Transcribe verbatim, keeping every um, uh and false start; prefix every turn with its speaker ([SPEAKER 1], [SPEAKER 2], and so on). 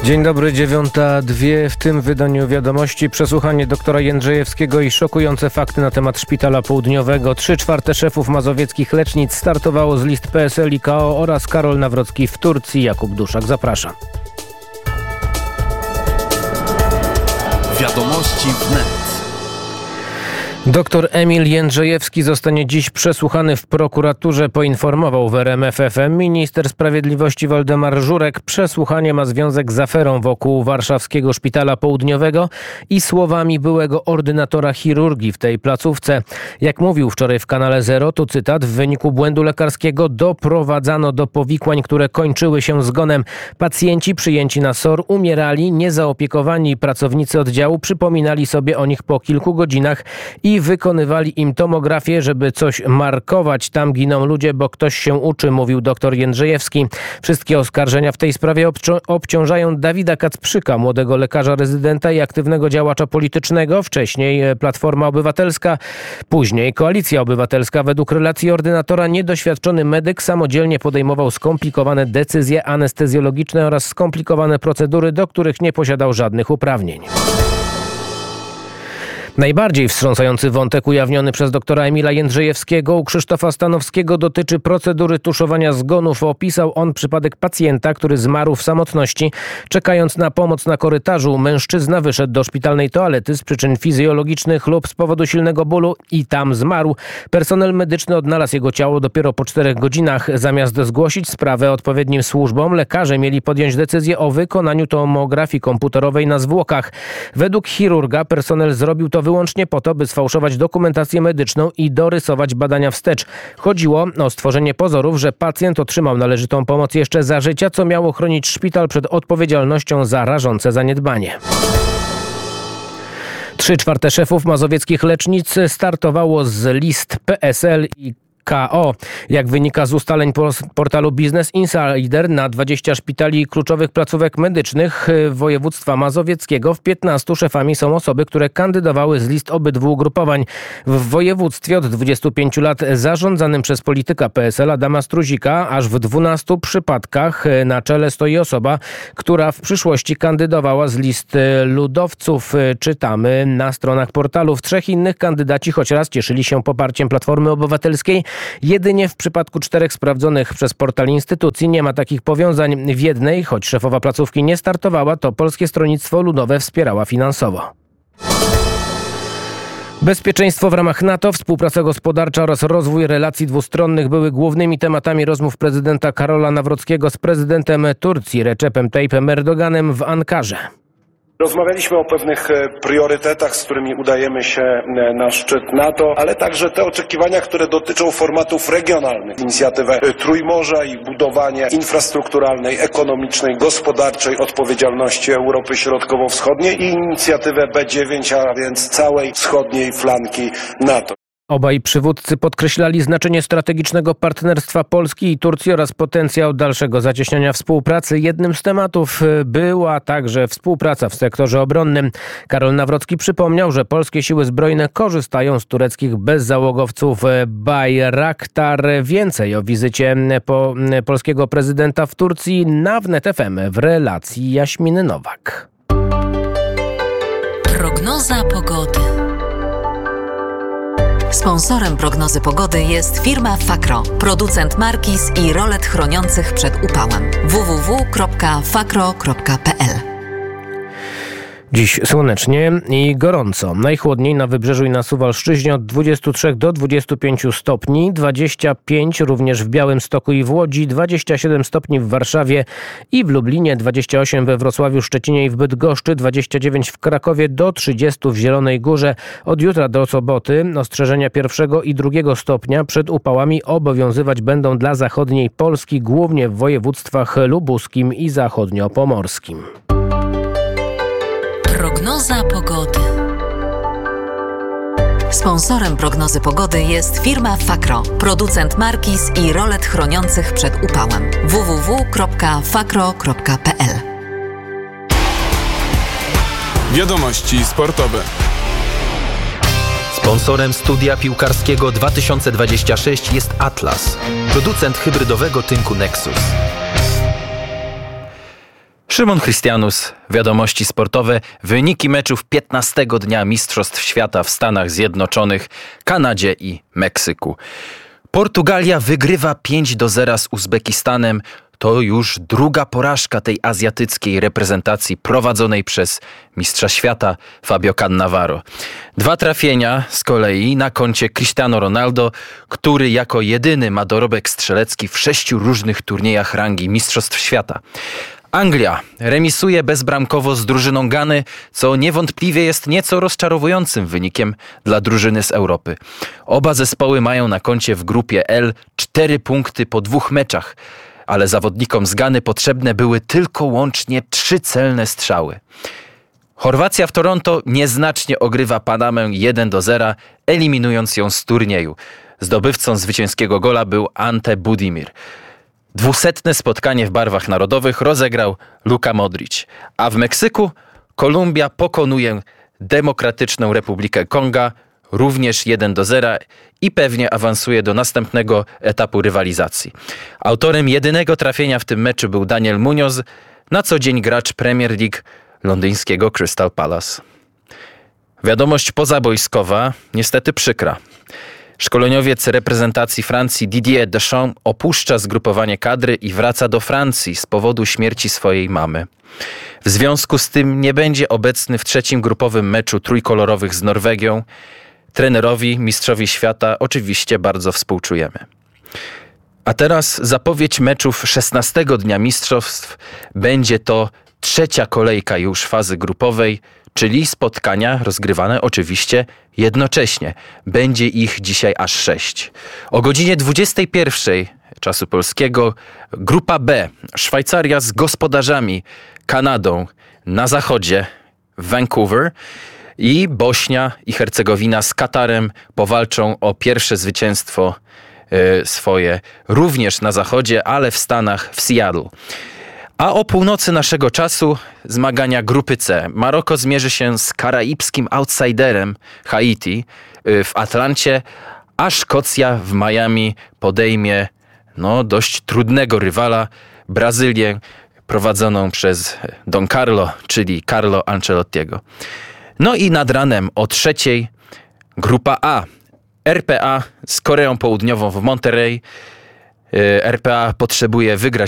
[SPEAKER 1] Dzień dobry, dziewiąta dwie. W tym wydaniu wiadomości przesłuchanie doktora Jędrzejewskiego i szokujące fakty na temat Szpitala Południowego. Trzy czwarte szefów mazowieckich lecznic startowało z list P S L i K O oraz Karol Nawrocki w Turcji. Jakub Duszak, zapraszam.
[SPEAKER 2] Wiadomości wnet.
[SPEAKER 1] Doktor Emil Jędrzejewski zostanie dziś przesłuchany w prokuraturze, poinformował w R M F F M minister sprawiedliwości Waldemar Żurek. Przesłuchanie ma związek z aferą wokół warszawskiego Szpitala Południowego i słowami byłego ordynatora chirurgii w tej placówce. Jak mówił wczoraj w kanale Zero, to cytat: w wyniku błędu lekarskiego doprowadzano do powikłań, które kończyły się zgonem. Pacjenci przyjęci na S O R umierali, niezaopiekowani pracownicy oddziału przypominali sobie o nich po kilku godzinach i i wykonywali im tomografię, żeby coś markować. Tam giną ludzie, bo ktoś się uczy, mówił doktor Jędrzejewski. Wszystkie oskarżenia w tej sprawie obcią- obciążają Dawida Kacprzyka, młodego lekarza rezydenta i aktywnego działacza politycznego. Wcześniej Platforma Obywatelska, później Koalicja Obywatelska. Według relacji ordynatora niedoświadczony medyk samodzielnie podejmował skomplikowane decyzje anestezjologiczne oraz skomplikowane procedury, do których nie posiadał żadnych uprawnień. Najbardziej wstrząsający wątek ujawniony przez doktora Emila Jędrzejewskiego u Krzysztofa Stanowskiego dotyczy procedury tuszowania zgonów. Opisał on przypadek pacjenta, który zmarł w samotności. Czekając na pomoc na korytarzu, mężczyzna wyszedł do szpitalnej toalety z przyczyn fizjologicznych lub z powodu silnego bólu i tam zmarł. Personel medyczny odnalazł jego ciało dopiero po czterech godzinach. Zamiast zgłosić sprawę odpowiednim służbom, lekarze mieli podjąć decyzję o wykonaniu tomografii komputerowej na zwłokach. Według chirurga personel zrobił to wyłącznie po to, by sfałszować dokumentację medyczną i dorysować badania wstecz. Chodziło o stworzenie pozorów, że pacjent otrzymał należytą pomoc jeszcze za życia, co miało chronić szpital przed odpowiedzialnością za rażące zaniedbanie. Trzy czwarte szefów mazowieckich lecznic startowało z list P S L i K O. Jak wynika z ustaleń portalu Business Insider, na dwadzieścia szpitali i kluczowych placówek medycznych województwa mazowieckiego w piętnastu szefami są osoby, które kandydowały z list obydwu ugrupowań. W województwie od dwudziestu pięciu lat zarządzanym przez polityka P S L Adama Struzika aż w dwunastu przypadkach na czele stoi osoba, która w przyszłości kandydowała z list ludowców. Czytamy na stronach portalu. W trzech innych kandydaci choć raz cieszyli się poparciem Platformy Obywatelskiej. Jedynie w przypadku czterech sprawdzonych przez portal instytucji nie ma takich powiązań. W jednej, choć szefowa placówki nie startowała, to Polskie Stronnictwo Ludowe wspierała finansowo. Bezpieczeństwo w ramach NATO, współpraca gospodarcza oraz rozwój relacji dwustronnych były głównymi tematami rozmów prezydenta Karola Nawrockiego z prezydentem Turcji Recepem Tayyipem Erdoganem w Ankarze.
[SPEAKER 3] Rozmawialiśmy o pewnych priorytetach, z którymi udajemy się na szczyt NATO, ale także te oczekiwania, które dotyczą formatów regionalnych. Inicjatywę Trójmorza i budowanie infrastrukturalnej, ekonomicznej, gospodarczej odpowiedzialności Europy Środkowo-Wschodniej i inicjatywę B dziewięć, a więc całej wschodniej flanki NATO.
[SPEAKER 1] Obaj przywódcy podkreślali znaczenie strategicznego partnerstwa Polski i Turcji oraz potencjał dalszego zacieśniania współpracy. Jednym z tematów była także współpraca w sektorze obronnym. Karol Nawrocki przypomniał, że polskie siły zbrojne korzystają z tureckich bezzałogowców Bayraktar. Więcej o wizycie po polskiego prezydenta w Turcji na Wnet F M w relacji Jaśminy Nowak.
[SPEAKER 4] Prognoza pogody. Sponsorem prognozy pogody jest firma Fakro, producent markiz i rolet chroniących przed upałem. w w w kropka fakro kropka p l.
[SPEAKER 1] Dziś słonecznie i gorąco. Najchłodniej na Wybrzeżu i na Suwalszczyźnie od dwudziestu trzech do dwudziestu pięciu stopni, dwadzieścia pięć również w Białymstoku i w Łodzi, dwadzieścia siedem stopni w Warszawie i w Lublinie, dwadzieścia osiem we Wrocławiu, Szczecinie i w Bydgoszczy, dwadzieścia dziewięć w Krakowie, do trzydziestu w Zielonej Górze. Od jutra do soboty ostrzeżenia pierwszego i drugiego stopnia przed upałami obowiązywać będą dla zachodniej Polski, głównie w województwach lubuskim i zachodniopomorskim.
[SPEAKER 4] Prognoza pogody. Sponsorem prognozy pogody jest firma Fakro, producent markiz i rolet chroniących przed upałem. w w w kropka fakro kropka p l.
[SPEAKER 2] Wiadomości sportowe.
[SPEAKER 5] Sponsorem studia piłkarskiego dwa tysiące dwudziestego szóstego jest Atlas, producent hybrydowego tynku Nexus. Szymon Chrystianus, Wiadomości sportowe, wyniki meczów piętnastego dnia Mistrzostw Świata w Stanach Zjednoczonych, Kanadzie i Meksyku. Portugalia wygrywa pięć do zera z Uzbekistanem. To już druga porażka tej azjatyckiej reprezentacji prowadzonej przez mistrza świata Fabio Cannavaro. Dwa trafienia z kolei na koncie Cristiano Ronaldo, który jako jedyny ma dorobek strzelecki w sześciu różnych turniejach rangi Mistrzostw Świata. Anglia remisuje bezbramkowo z drużyną Gany, co niewątpliwie jest nieco rozczarowującym wynikiem dla drużyny z Europy. Oba zespoły mają na koncie w grupie L cztery punkty po dwóch meczach, ale zawodnikom z Gany potrzebne były tylko łącznie trzy celne strzały. Chorwacja w Toronto nieznacznie ogrywa Panamę jeden do zera, eliminując ją z turnieju. Zdobywcą zwycięskiego gola był Ante Budimir. Dwusetne spotkanie w barwach narodowych rozegrał Luka Modric. A w Meksyku Kolumbia pokonuje Demokratyczną Republikę Konga również jeden do zera i pewnie awansuje do następnego etapu rywalizacji. Autorem jedynego trafienia w tym meczu był Daniel Muñoz, na co dzień gracz Premier League londyńskiego Crystal Palace. Wiadomość pozabojskowa, niestety przykra. Szkoleniowiec reprezentacji Francji Didier Deschamps opuszcza zgrupowanie kadry i wraca do Francji z powodu śmierci swojej mamy. W związku z tym nie będzie obecny w trzecim grupowym meczu trójkolorowych z Norwegią. Trenerowi, mistrzowi świata oczywiście bardzo współczujemy. A teraz zapowiedź meczów szesnastego dnia mistrzostw. Będzie to trzecia kolejka już fazy grupowej, czyli spotkania rozgrywane oczywiście jednocześnie. Będzie ich dzisiaj aż sześć. O godzinie dwudziestej pierwszej czasu polskiego grupa B. Szwajcaria z gospodarzami Kanadą na zachodzie w Vancouver i Bośnia i Hercegowina z Katarem powalczą o pierwsze zwycięstwo y, swoje również na zachodzie, ale w Stanach, w Seattle. A o północy naszego czasu zmagania grupy C. Maroko zmierzy się z karaibskim outsiderem Haiti w Atlancie, a Szkocja w Miami podejmie no, dość trudnego rywala, Brazylię prowadzoną przez Don Carlo, czyli Carlo Ancelottiego. No i nad ranem o trzeciej grupa A. R P A z Koreą Południową w Monterrey. R P A potrzebuje wygrać